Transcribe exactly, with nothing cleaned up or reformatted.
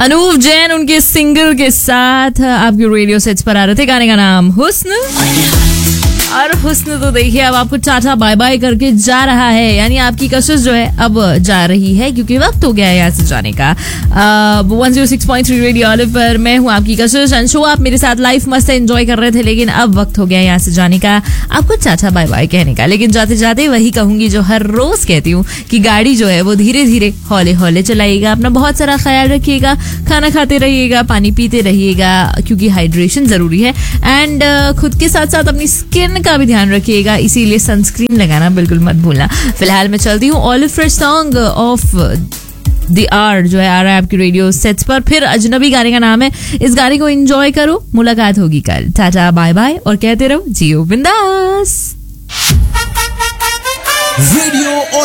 अनूप जैन उनके सिंगल के साथ आपके रेडियो सेट्स पर आ रहे थे। गाने का नाम हुस्न। और हुस्न तो देखिए अब आपको टाटा बाय बाय करके जा रहा है, यानी आपकी कशिश जो है अब जा रही है क्योंकि वक्त हो गया है यहाँ से जाने का। One zero six point three radio olive पर मैं हूँ आपकी कशिश अंशु। आप मेरे साथ लाइफ मस्त एंजॉय कर रहे थे, लेकिन अब वक्त हो गया है यहाँ से जाने का, आपको टाटा बाय बाय कहने का। लेकिन जाते जाते वही कहूंगी जो हर रोज कहती हूँ कि गाड़ी जो है वो धीरे धीरे हौले हौले चलाइएगा, अपना बहुत सारा ख्याल रखिएगा, खाना खाते रहिएगा, पानी पीते रहिएगा क्योंकि हाइड्रेशन जरूरी है। एंड खुद के साथ साथ अपनी स्किन का भी ध्यान रखिएगा, इसीलिए सनस्क्रीन लगाना बिल्कुल मत भूलना। फिलहाल मैं चलती हूँ olive fresh song of the are जो है आ रहा है आपकी रेडियो सेट्स पर। फिर अजनबी गाने का नाम है, इस गाने को एंजॉय करो। मुलाकात होगी कल। टाटा बाय बाय और कहते रहो जियो बिंदास। रेडियो